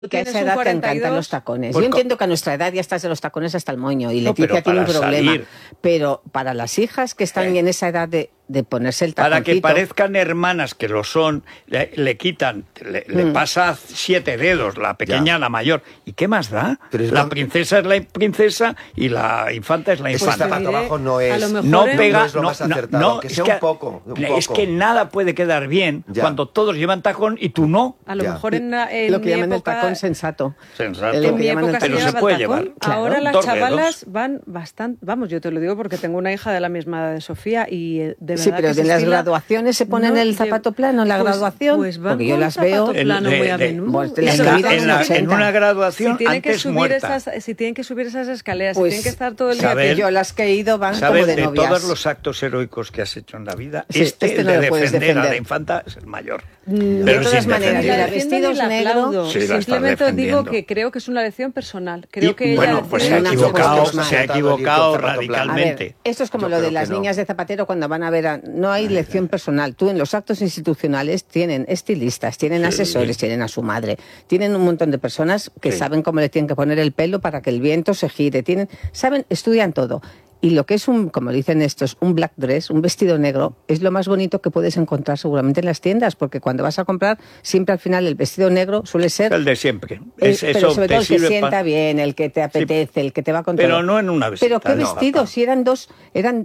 Que a esa edad te encantan los tacones. Pues yo entiendo que a nuestra edad ya estás de los tacones hasta el moño y no, Leticia tiene un problema. Salir. Pero para las hijas que están en esa edad de ponerse el taconcito... Para que parezcan hermanas, que lo son, le quitan, le pasa 7 dedos, la pequeña a la mayor. ¿Y qué más da? La princesa es la princesa y la infanta es la infanta. Ese zapato abajo no es... No pega, no es lo más acertado, que sea un poco. Es que nada puede quedar bien cuando todos llevan tacón y tú no. A lo mejor en lo que mi llaman época, el tacón sensato. En mi época pero se puede llevar. Ahora claro, las chavalas van bastante... Vamos, yo te lo digo porque tengo una hija de la misma edad de Sofía y de verdad sí, pero que en las graduaciones se ponen el zapato plano en la graduación. Pues van porque yo con las veo... zapato plano muy a menudo. En una graduación antes muerta. Si tienen que subir esas escaleras, pues, si tienen que estar todo el día... Saber, yo las que he ido van como de de novias. todos los actos heroicos que has hecho en la vida, sí, el no de defender a la infanta es el mayor. De todas maneras, la vestidos negros... Simplemente digo que creo que es una lección personal. Creo que bueno, pues se ha equivocado radicalmente. Ver, esto es como lo de las niñas de Zapatero cuando van a ver... No hay lección personal. Tú en los actos institucionales tienen estilistas, tienen asesores, tienen a su madre, tienen un montón de personas que saben cómo le tienen que poner el pelo para que el viento se gire, estudian todo. Y lo que es como dicen estos, un black dress, un vestido negro, es lo más bonito que puedes encontrar seguramente en las tiendas, porque cuando vas a comprar, siempre al final el vestido negro suele ser... El de siempre. Pero sobre todo el que sienta bien, el que te apetece, el que te va a contar. Pero no en una vestida. Pero qué vestido, si eran dos telas,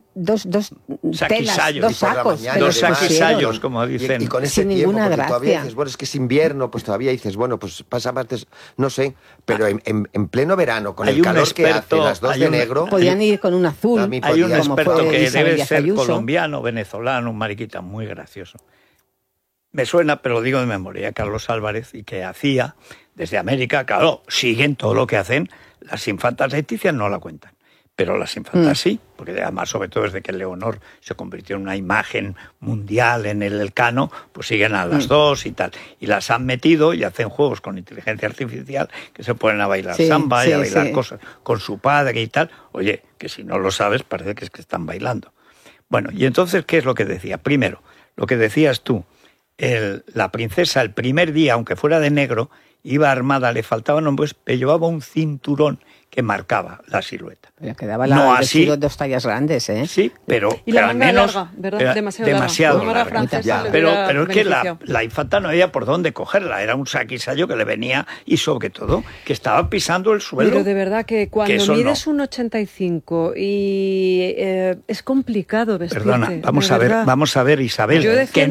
dos sacos. Dos saquisayos, como dicen. Y con ese sin tiempo, ninguna porque gracia. todavía dices, bueno, es que es invierno, pues todavía dices, bueno, pues pasa martes, no sé, pero en pleno verano, con el calor que hace, las dos de negro... Podían ir con un azul. Hay un experto que debe ser colombiano, venezolano, un mariquita muy gracioso. Me suena, pero lo digo de memoria, Carlos Álvarez, y que hacía desde América, claro, siguen todo lo que hacen, las infantas Leticia no la cuentan, pero las infantas sí, porque además, sobre todo desde que Leonor se convirtió en una imagen mundial en el Elcano, pues siguen a las dos y tal. Y las han metido y hacen juegos con inteligencia artificial que se ponen a bailar samba y a bailar cosas con su padre y tal. Oye, que si no lo sabes parece que es que están bailando. Bueno, y entonces, ¿qué es lo que decía? Primero, lo que decías tú, la princesa el primer día, aunque fuera de negro, iba armada, le faltaban hombres, pero llevaba un cinturón que marcaba la silueta. Pero quedaba el vestido 2 tallas grandes, ¿eh? Sí, pero y la al manga menos larga, ¿verdad? demasiado larga. Pero es que la infanta no había por dónde cogerla, era un saquisayo que le venía y sobre todo que estaba pisando el suelo. Pero de verdad que cuando mides un 85 y es complicado vestirte. Perdona, vamos a ver Isabel, que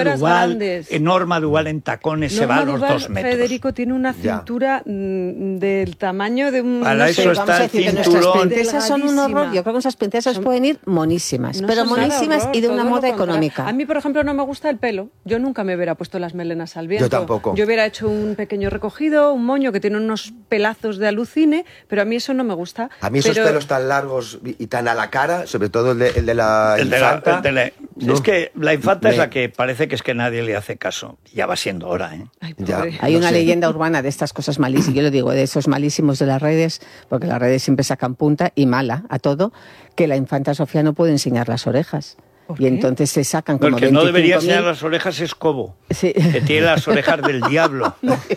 Norma Duval en tacones se va a los 2 metros. Federico tiene una cintura del tamaño de un... Para eso está el cinturón. Nuestras princesas son un horror. Yo creo que esas princesas pueden ir monísimas, pero monísimas y de una moda económica. A mí, por ejemplo, no me gusta el pelo. Yo nunca me hubiera puesto las melenas al viento. Yo tampoco. Yo hubiera hecho un pequeño recogido, un moño que tiene unos pelazos de alucine, pero a mí eso no me gusta. A mí esos pelos tan largos y tan a la cara, sobre todo el de la infanta... Es que la infanta es la que parece que es que nadie le hace caso. Ya va siendo hora, ¿eh? Ay, hay una leyenda urbana de estas cosas malísimas, yo lo digo, de esos malísimos de las redes, porque las redes siempre sacan punta y mala a todo, que la infanta Sofía no puede enseñar las orejas. Y entonces se sacan como 25.000... El que no debería enseñar las orejas es Cobo, que tiene las orejas del diablo.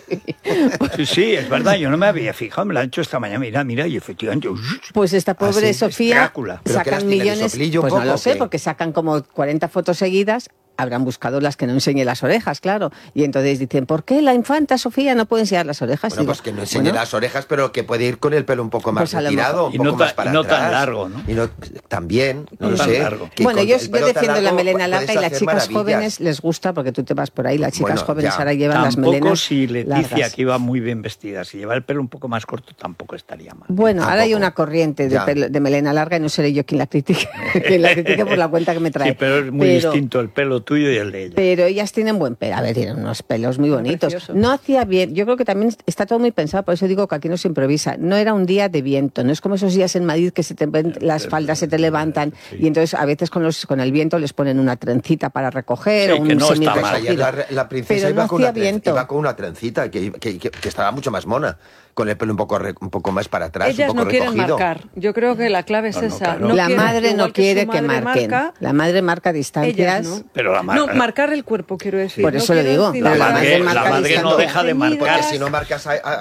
Sí, es verdad, yo no me había fijado, me lo han hecho esta mañana, mira, y efectivamente... Pues esta pobre Sofía sacan millones, pues no lo sé, porque sacan como 40 fotos seguidas. Habrán buscado las que no enseñe las orejas, claro. Y entonces dicen, ¿por qué la infanta Sofía no puede enseñar las orejas? Bueno, pues que no enseñe las orejas, pero que puede ir con el pelo un poco más retirado, un poco más para atrás. Y no tan largo, ¿no? Y no, también, no sé. Largo. Bueno, yo defiendo la melena larga y las chicas jóvenes les gusta, porque tú te vas por ahí, las chicas jóvenes ahora llevan las melenas tampoco si Leticia, largas. que iba muy bien vestida, si lleva el pelo un poco más corto, tampoco estaría mal. Bueno, ahora hay una corriente de melena larga y no seré yo quien la critique, por la cuenta que me trae. Sí, pero es muy distinto el pelo tuyo y el de ella. Pero ellas tienen buen pelo, a ver, tienen unos pelos muy bonitos. Precioso. No hacía bien, yo creo que también está todo muy pensado, por eso digo que aquí no se improvisa. No era un día de viento, no es como esos días en Madrid que las faldas se te levantan y entonces a veces con el viento les ponen una trencita para recoger o un semi-recogido. La princesa iba con una trencita que estaba mucho más mona. con el pelo un poco más para atrás, ellas un poco recogido. No quieren marcar. Yo creo que la clave es esa. Claro. La madre no quiere que marquen. La madre marca distancias. No. Pero la no, marcar el cuerpo, quiero decir. Por eso lo digo. La madre no deja de marcar. Porque si no marcas